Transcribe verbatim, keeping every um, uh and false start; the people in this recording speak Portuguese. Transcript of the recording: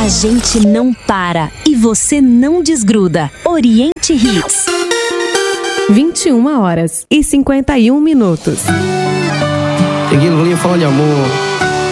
A gente não para e você não desgruda. Oriente Hits. vinte e uma horas e cinquenta e um minutos. Seguindo linha, falando de amor.